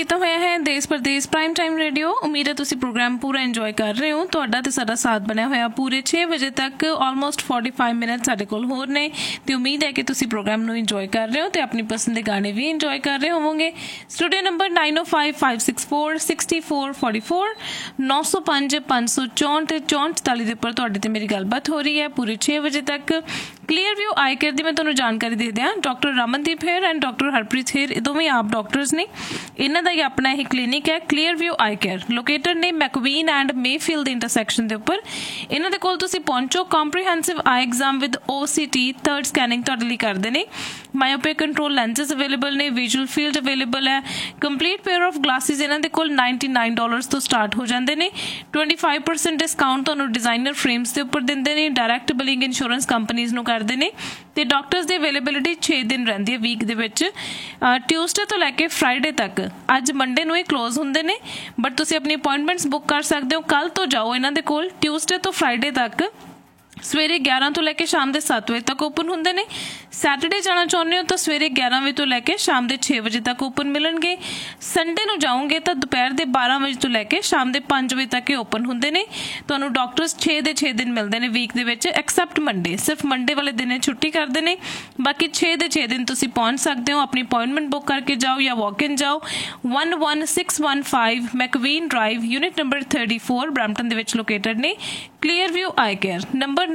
ਕੀਤਾ ਹੋਇਆ ਹੈ ਦੇਸ਼ ਪ੍ਰਦੇਸ਼ ਪ੍ਰਾਈਮ ਟਾਈਮ ਰੇਡੀਓ। ਉਮੀਦ ਹੈ ਤੁਸੀਂ ਪ੍ਰੋਗਰਾਮ ਪੂਰਾ ਇੰਜੋਏ ਕਰ ਰਹੇ ਹੋ। ਤੁਹਾਡਾ ਤੇ ਸਾਡਾ ਸਾਥ ਬਣਿਆ ਹੋਇਆ ਪੂਰੇ 6 ਵਜੇ ਤੱਕ, ਆਲਮੋਸਟ 45 ਮਿੰਟ ਸਾਡੇ ਕੋਲ ਹੋਰ ਨੇ ਤੇ ਉਮੀਦ ਹੈ ਕਿ ਤੁਸੀਂ ਪ੍ਰੋਗਰਾਮ ਨੂੰ ਇੰਜੋਏ ਕਰ ਰਹੇ ਹੋ ਤੇ ਆਪਣੀ ਪਸੰਦ ਦੇ ਗਾਣੇ ਵੀ ਇੰਜੋਏ ਕਰ ਰਹੇ ਹੋਵੋਗੇ। ਸਟੂਡੀਓ ਨੰਬਰ 9055646444 905 564 ਤੇ 6444 ਦੇ ਉੱਪਰ ਤੁਹਾਡੇ ਤੇ ਮੇਰੀ ਗੱਲਬਾਤ ਹੋ ਰਹੀ ਹੈ ਪੂਰੇ 6 ਵਜੇ ਤੱਕ। ਕਲੀਅਰ ਵਿਊ ਆਈ ਕੇਅਰ ਦੀ ਮੈਂ ਤੁਹਾਨੂੰ ਜਾਣਕਾਰੀ ਦੇ ਦਿਆਂ। Doctor Ramandeep hair and doctor Harpreet hair, ਇਹ ਦੋਵੇਂ ਆਪ ਡਾਕਟਰਸ ਨੇ। ਇਹਨਾਂ ਦਾ ਹੀ ਆਪਣਾ ਇਹ ਕਲੀਨਿਕ ਹੈ ਕਲੀਅਰ ਵਿਊ ਆਈ ਕੇਅਰ। ਲੋਕੇਟਡ ਨੇ ਮੈਕਵੀਨ ਐਂਡ ਮੇਫੀਲਡ ਇੰਟਰਸੈਕਸ਼ਨ ਦੇ ਉੱਪਰ। ਇਹਨਾਂ ਦੇ ਕੋਲ ਤੁਸੀਂ ਪਹੁੰਚੋ। Comprehensive I exam with OCT third scanning ਤੁਹਾਡੇ ਲਈ ਕਰਦੇ ਨੇ। ਮਾਇਓਪਿਕ ਕੰਟਰੋਲ ਲੈਂਸਿਸ ਅਵੇਲੇਬਲ ਨੇ, ਵਿਜ਼ੂਅਲ ਫੀਲਡ ਅਵੇਲੇਬਲ ਹੈ। ਕੰਪਲੀਟ ਪੇਅਰ ਆਫ ਗਲਾਸਿਸ ਇਹਨਾਂ ਦੇ ਕੋਲ $99 ਤੋਂ ਸਟਾਰਟ ਹੋ ਜਾਂਦੇ ਨੇ। 25% ਡਿਸਕਾਊਂਟ ਤੁਹਾਨੂੰ ਡਿਜ਼ਾਈਨਰ ਫਰੇਮਸ ਦੇ ਉੱਪਰ ਦਿੰਦੇ ਨੇ। ਡਾਇਰੈਕਟ ਬਿਲਿੰਗ ਇੰਸ਼ੋਰੈਂਸ ਕੰਪਨੀਜ਼ ਨੂੰ ਕਰਦੇ ਨੇ ਤੇ ਡਾਕਟਰਸ ਦੀ ਅਵੇਲੇਬਿਲਿਟੀ 6 ਦਿਨ ਰਹਿੰਦੀ ਹੈ ਵੀਕ ਦੇ ਵਿੱਚ, ਟਿਊਜ਼ਡੇ ਤੋਂ ਲੈ ਕੇ ਫਰਾਈਡੇ ਤੱਕ। ਅੱਜ ਮੰਡੇ ਨੂੰ ਇਹ ਕਲੋਜ਼ ਹੁੰਦੇ ਨੇ ਬਟ ਤੁਸੀਂ ਆਪਣੀ ਅਪੁਆਇੰਟਮੈਂਟਸ ਬੁੱਕ ਕਰ ਸਕਦੇ ਹੋ। ਕੱਲ੍ਹ ਤੋਂ ਜਾਓ ਇਹਨਾਂ ਦੇ ਕੋਲ। ਟਿਊਜ਼ਡੇ ਤੋਂ ਫਰਾਈਡੇ ਤੱਕ ਸਵੇਰੇ 11 ਤੋਂ ਲੈ ਕੇ ਸ਼ਾਮ ਦੇ 7 ਵਜੇ ਤੱਕ ਓਪਨ ਹੁੰਦੇ ਨੇ। ਸੈਟਰਡੇ ਜਾਣਾ ਚਾਹੁੰਦੇ ਹੋ ਤਾਂ ਸਵੇਰੇ 11 ਵਜੇ ਤੋਂ ਲੈ ਕੇ ਸ਼ਾਮ ਦੇ 6 ਵਜੇ ਤੱਕ ਓਪਨ ਮਿਲਣਗੇ। ਸੰਡੇ ਨੂੰ ਜਾਓਗੇ ਤਾਂ ਦੁਪਹਿਰ ਦੇ 12 ਵਜੇ ਤੋਂ ਲੈ ਕੇ ਸ਼ਾਮ ਦੇ 5 ਵਜੇ ਤੱਕ ਇਹ ਓਪਨ ਹੁੰਦੇ ਨੇ। ਤੁਹਾਨੂੰ ਡਾਕਟਰਸ 6 ਦੇ 6 ਦਿਨ ਮਿਲਦੇ ਨੇ ਵੀਕ ਦੇ ਵਿੱਚ, ਐਕਸੈਪਟ ਮੰਡੇ। ਸਿਰਫ ਮੰਡੇ ਵਾਲੇ ਦਿਨ ਛੁੱਟੀ ਕਰਦੇ ਨੇ, ਬਾਕੀ 6 ਦੇ 6 ਦਿਨ ਤੁਸੀਂ ਪਹੁੰਚ ਸਕਦੇ ਹੋ। ਆਪਣੀ ਅਪੁਆਇੰਟਮੈਂਟ ਬੁੱਕ ਕਰਕੇ ਜਾਓ ਜਾਂ ਵਾਕ ਇਨ ਜਾਓ। 11615 ਮੈਕਵੀਨ ਡਰਾਈਵ, ਯੂਨਿਟ ਨੰਬਰ 34, ਬਰੈਂਪਟਨ ਦੇ ਵਿੱਚ ਲੋਕੇਟਡ ਨੇ ਕਲੀਅਰ ਵਿਊ ਆਈ ਕੇਅਰ। ਨੰਬਰ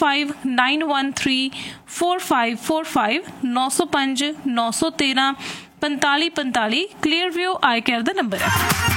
9059134545 905 913 4545 ਕਲੀਅਰ ਵਿਊ ਆਈ ਕੇਅਰ ਦਾ ਨੰਬਰ ਹੈ।